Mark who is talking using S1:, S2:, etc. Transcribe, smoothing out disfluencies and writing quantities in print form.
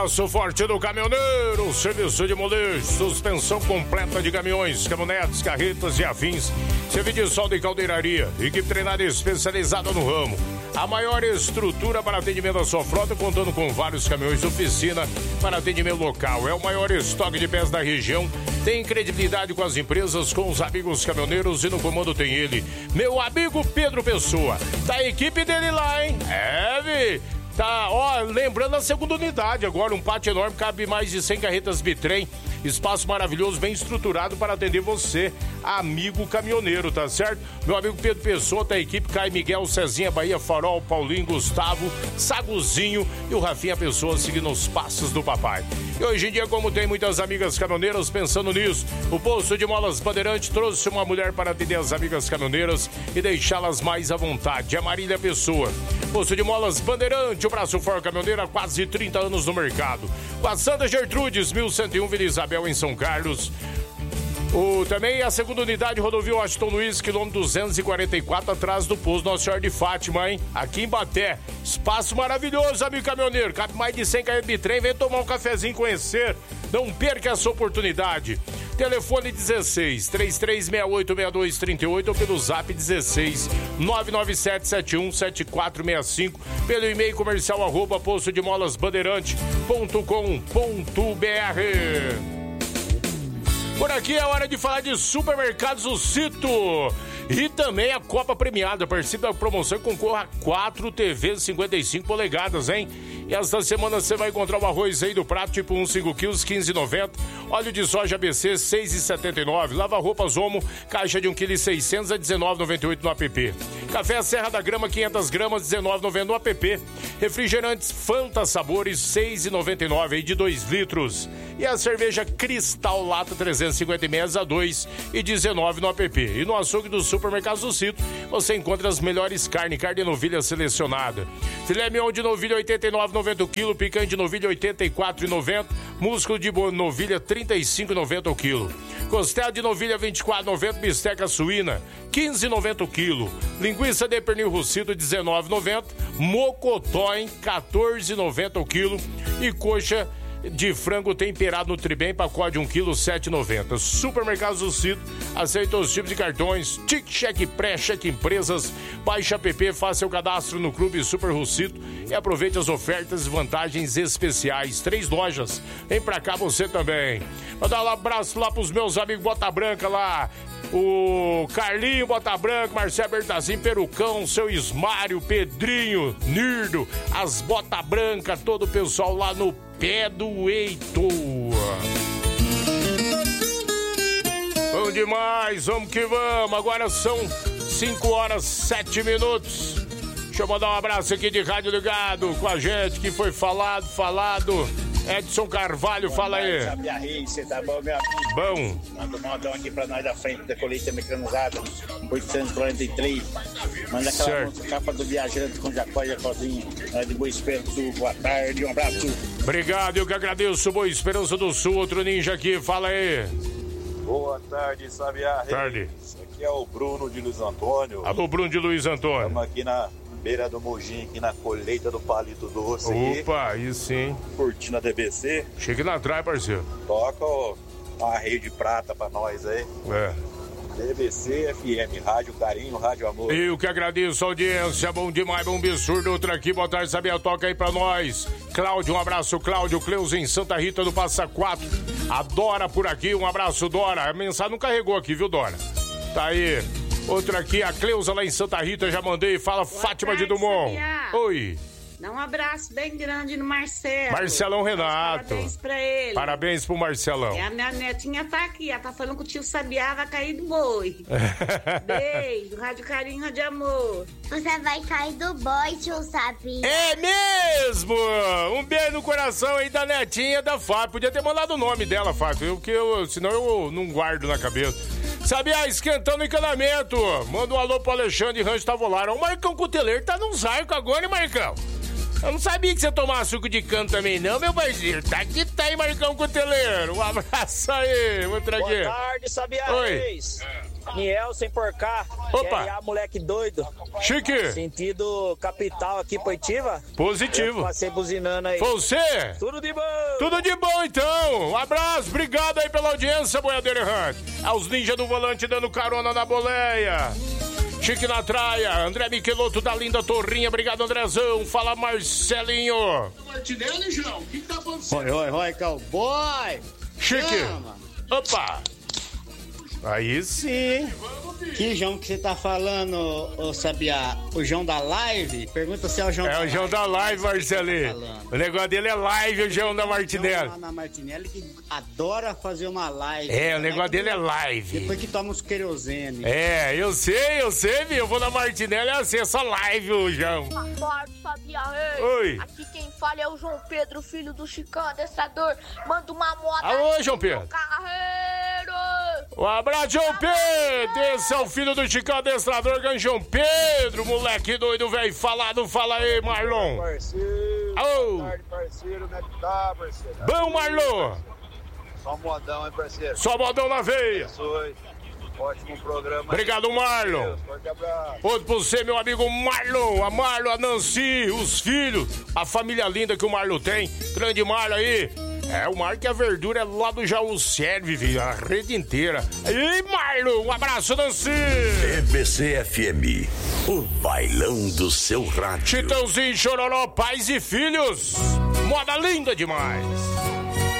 S1: abraço forte do caminhoneiro, serviço de molejo, suspensão completa de caminhões, caminhonetes, carretas e afins, serviço de solda e caldeiraria, equipe treinada e especializada no ramo. A maior estrutura para atendimento da sua frota, contando com vários caminhões de oficina para atendimento local. É o maior estoque de peças da região. Tem credibilidade com as empresas, com os amigos caminhoneiros, e no comando tem ele, meu amigo Pedro Pessoa. Tá a equipe dele lá, hein? Tá, lembrando a segunda unidade agora, um pátio enorme, cabe mais de 100 carretas bitrem, espaço maravilhoso, bem estruturado para atender você, amigo caminhoneiro, tá certo? Meu amigo Pedro Pessoa, tá a equipe, Caio Miguel, Cezinha, Bahia, Farol, Paulinho, Gustavo, Saguzinho e o Rafinha Pessoa seguindo os passos do papai. E hoje em dia, como tem muitas amigas caminhoneiras pensando nisso, o Posto de Molas Bandeirante trouxe uma mulher para atender as amigas caminhoneiras e deixá-las mais à vontade, a Marília Pessoa. Posto de Molas Bandeirante, o braço forte caminhoneiro há quase 30 anos no mercado. Com a Santa Gertrudes, 1101 Vila Isabel, em São Carlos. Também a segunda unidade, rodovia Washington Luiz, quilômetro 244, atrás do posto Nossa Senhora de Fátima, hein? Aqui em Baté. Espaço maravilhoso, amigo caminhoneiro. Cabe mais de 100 km de trem, vem tomar um cafezinho, conhecer. Não perca essa oportunidade. Telefone 16 33686238 ou pelo zap 16 997717465, pelo e-mail comercial @postodemolasbandeirante.com.br. Por aqui é hora de falar de Supermercados O Cito e também a Copa Premiada. Participe da promoção e concorra a 4 TVs 55 polegadas, hein? E esta semana você vai encontrar o arroz aí do prato tipo 1, 5 quilos, 15,90. Óleo de soja ABC, 6,79. Lava-roupas Omo, caixa de 1,6 kg a 19,98 no app. Café Serra da Grama, 500 gramas, 19,90 no app. Refrigerantes Fanta Sabores, 6,99 aí de 2 litros. E a cerveja Cristal Lata 350 ml a 2,19 no app. E no açougue do Supermercados do Cito, você encontra as melhores carne de novilha selecionada. Filé mignon de novilha 89,90 o quilo, picanha de novilha 84,90, músculo de novilha 35,90 o quilo. Costela de novilha 24,90, bisteca suína 15,90 o quilo. Linguiça de pernil russido 19,90, mocotó em 14,90 o quilo e coxa de frango temperado no Tribem, pacote de 1 kg, 7,90. Supermercados do Cito aceita os tipos de cartões, tique, cheque pré, cheque empresas. Baixe app, faça seu cadastro no Clube Super Russito e aproveite as ofertas e vantagens especiais. 3 lojas, vem pra cá você também. Vou dar um abraço lá pros meus amigos Bota Branca lá, o Carlinho Bota Branca, Marcelo Bertazim, Perucão, seu Ismário, Pedrinho, Nirdo, as Bota Branca, todo o pessoal lá no pé do Heitor. Bom demais, vamos que vamos. Agora são 5 horas 7 minutos. Deixa eu mandar um abraço aqui de rádio ligado com a gente, que foi falado. Edson Carvalho, fala aí.
S2: Sabia Reis, você tá bom, meu amigo?
S1: Bom.
S2: Manda um modão aqui pra nós da frente da colheita mecanizada, 843. Manda aquela música, capa do viajante com Jacó e Jacozinho. Nós de Boa Esperança do Sul, boa tarde, um abraço.
S1: Obrigado, eu que agradeço. Boa Esperança do Sul, outro ninja aqui, fala aí.
S3: Boa tarde, Sabia Reis.
S1: Tarde.
S3: Aqui é o Bruno de Luiz Antônio.
S1: Alô, Bruno de Luiz Antônio.
S3: Estamos aqui na beira do Mogi, aqui na colheita do Palito Doce.
S1: Opa, aí sim.
S3: Curtindo a DBC.
S1: Chega lá atrás, parceiro.
S3: Toca uma rede de prata pra nós aí. DBC FM, Rádio Carinho, Rádio Amor.
S1: Eu que agradeço a audiência, bom demais, bom absurdo. Outra aqui, boa tarde, Sabia, toca aí pra nós. Cláudio, um abraço, Cláudio. Cleusa em Santa Rita do Passa Quatro. A Dora por aqui, um abraço, Dora. A mensagem não carregou aqui, viu, Dora? Tá aí. Outra aqui, a Cleusa lá em Santa Rita, já mandei. Fala, boa Fátima tarde, de Dumont.
S4: Sabia.
S1: Oi.
S4: Dá um abraço bem grande no Marcelo.
S1: Marcelão Renato.
S4: Parabéns pra ele.
S1: Parabéns pro Marcelão.
S4: E a minha netinha tá aqui, ela tá falando que o tio Sabiá vai cair do boi. Beijo, Rádio Carinho, Rádio Amor.
S5: Você vai cair do boi, tio Sabiá.
S1: É mesmo! Um beijo no coração aí da netinha da Fábio. Podia ter mandado o nome dela, Fábio, senão eu não guardo na cabeça. Sabia, esquentando o encanamento. Manda um alô pro Alexandre Rancho Tavolara. O Marcão Cuteleiro tá num zarco agora, hein, Marcão? Eu não sabia que você tomava suco de cano também, não, meu parceiro. Tá aqui, tá aí, Marcão Cuteleiro. Um abraço aí, outra aqui.
S2: Boa tarde, Sabia
S1: Oi.
S2: Reis.
S6: Niel sem porcar.
S1: Opa!
S6: QRA, moleque doido.
S1: Chique!
S6: Sentido capital aqui, Poitiva.
S1: Positivo.
S6: Eu passei buzinando aí.
S1: Você?
S6: Tudo de bom!
S1: Tudo de bom, então. Um abraço, obrigado aí pela audiência, boiadeiro errante. Aos ninjas do volante dando carona na boleia. Chique na traia, André Michelotto da linda Torrinha, obrigado, Andrezão. Fala, Marcelinho.
S7: Martinelli, João, o que tá acontecendo?
S2: Oi, cowboy.
S1: Chique. Opa. Aí sim.
S2: Que João que você tá falando, ô Sabiá? O João da live? Pergunta se é o João da live.
S1: É o João da live, Marcelinho. O negócio dele é live, o João da Martinelli.
S2: João na Martinelli que adora fazer uma live.
S1: É, o negócio dele é live.
S2: Depois que toma os querosene.
S1: É, eu sei, viu? Eu vou na Martinelli e acesso a live, o João.
S8: Sabiá,
S1: Oi.
S8: Aqui quem fala é o João Pedro, filho do Chicão Adestrador. Manda uma moda.
S1: Alô, João Pedro.
S8: Carreiro.
S1: Um abraço, João Pedro. Esse é o filho do Chicão Adestrador, João Pedro. Moleque doido, velho. Falado, fala aí, Marlon.
S3: Parceiro.
S1: Ô.
S3: Boa tarde, parceiro. Como é que tá, parceiro?
S1: Bom, Marlon.
S3: Só modão, hein, parceiro?
S1: Só modão na veia.
S3: Ótimo programa.
S1: Obrigado, Marlon.
S3: Forte abraço.
S1: Outro pra você, meu amigo Marlon. A Marlon, a Nancy, os filhos, a família linda que o Marlon tem. Grande Marlon aí. É, o Marlon que a verdura é lá do Jaú serve, viu? A rede inteira. Aí, Marlon, um abraço, Nancy.
S9: EBC FM, o bailão do seu rádio.
S1: Chitãozinho, Chororó, pais e filhos. Moda linda demais.